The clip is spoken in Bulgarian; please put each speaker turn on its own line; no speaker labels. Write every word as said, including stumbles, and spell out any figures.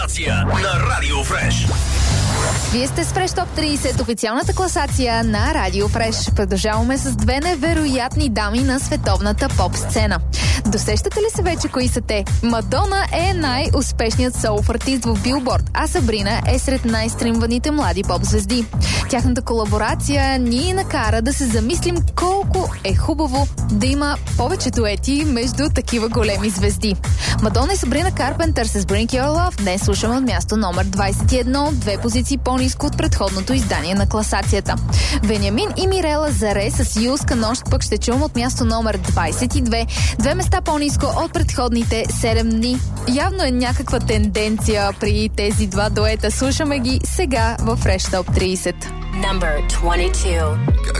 на Радио Фреш.
Вие сте с Фреш Топ трийсет, официалната класация на Радио Фреш. Продължаваме с две невероятни дами на световната поп сцена. Досещате ли се вече кои са те? Мадона е най-успешният солов артист в Билборд, а Сабрина е сред най-стримваните млади поп звезди. Тяхната колаборация ни накара да се замислим колко е хубаво да има повече дуети между такива големи звезди. Мадона и Сабрина Карпентър с Bring Your Love днес слушаме от място номер двайсет и едно, две позиции по-ниско от предходното издание на класацията. Вениамин и Мирела Заре с Юлска нощ пък ще чувам от място номер двайсет и две, две места по-ниско от предходните седем дни. Явно е някаква тенденция при тези два дуета. Слушаме ги сега във Fresh Top трийсет.
Number twenty-two.